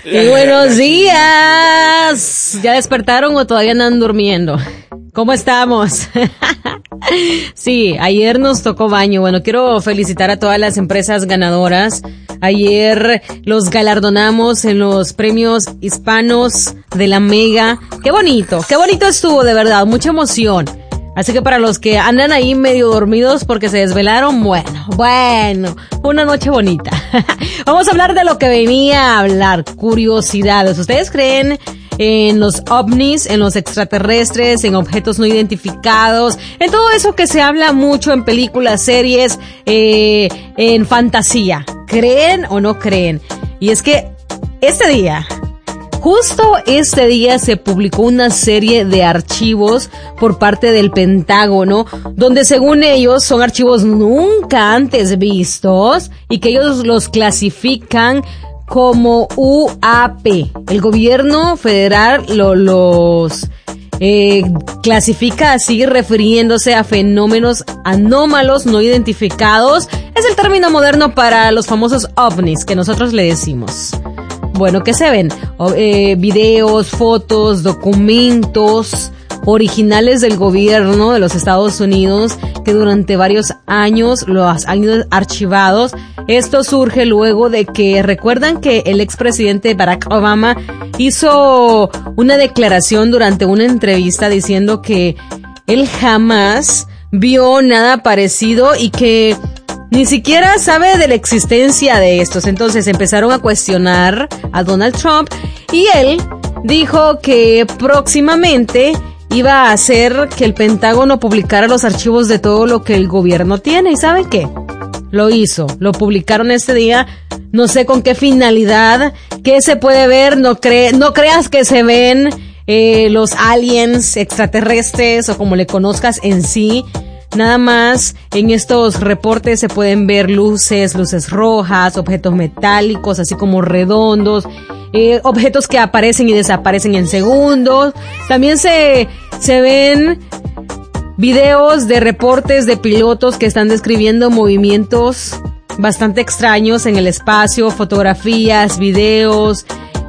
Y buenos días. ¿Ya despertaron o todavía andan durmiendo? ¿Cómo estamos? Sí, ayer nos tocó baño. Bueno, quiero felicitar a todas las empresas ganadoras. Ayer los galardonamos en los premios hispanos de la Mega. Qué bonito estuvo, de verdad, mucha emoción. Así que para los que andan ahí medio dormidos porque se desvelaron, bueno, una noche bonita. Vamos a hablar de lo que venía a hablar, curiosidades. ¿Ustedes creen en los ovnis, en los extraterrestres, en objetos no identificados, en todo eso que se habla mucho en películas, series, en fantasía? ¿Creen o no creen? Y es que justo este día se publicó una serie de archivos por parte del Pentágono, donde según ellos son archivos nunca antes vistos y que ellos los clasifican como UAP. El gobierno federal los clasifica así, refiriéndose a fenómenos anómalos no identificados. Es el término moderno para los famosos ovnis que nosotros le decimos. Bueno, ¿qué se ven? Videos, fotos, documentos originales del gobierno de los Estados Unidos que durante varios años los han ido archivados. Esto surge luego de que, recuerdan que el expresidente Barack Obama hizo una declaración durante una entrevista diciendo que él jamás vio nada parecido y que ni siquiera sabe de la existencia de estos. Entonces empezaron a cuestionar a Donald Trump y él dijo que próximamente iba a hacer que el Pentágono publicara los archivos de todo lo que el gobierno tiene. ¿Y saben qué? Lo hizo, lo publicaron este día. No sé con qué finalidad, qué se puede ver. No creas que se ven los aliens extraterrestres o como le conozcas en sí. Nada más en estos reportes se pueden ver luces rojas, objetos metálicos, así como redondos, objetos que aparecen y desaparecen en segundos. También se ven videos de reportes de pilotos que están describiendo movimientos bastante extraños en el espacio, fotografías, videos,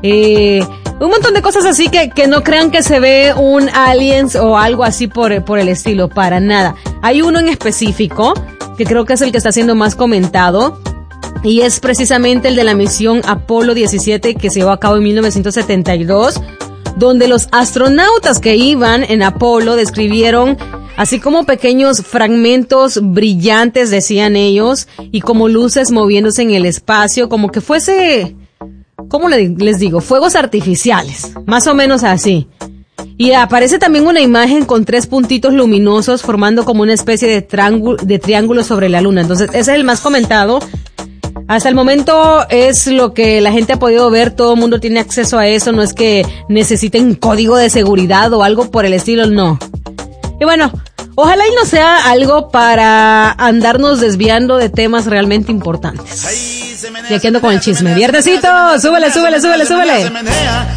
un montón de cosas así que no crean que se ve un aliens o algo así por el estilo, para nada. Hay uno en específico que creo que es el que está siendo más comentado y es precisamente el de la misión Apolo 17 que se llevó a cabo en 1972, donde los astronautas que iban en Apolo describieron así como pequeños fragmentos brillantes, decían ellos, y como luces moviéndose en el espacio, como que fuese, ¿cómo les digo? Fuegos artificiales, más o menos así. Y aparece también una imagen con 3 puntitos luminosos formando como una especie de triángulo sobre la luna. Entonces, ese es el más comentado. Hasta el momento es lo que la gente ha podido ver, todo el mundo tiene acceso a eso, no es que necesiten código de seguridad o algo por el estilo, no. Y bueno, ojalá y no sea algo para andarnos desviando de temas realmente importantes. Y aquí ando con el chisme. Viernesito, súbele.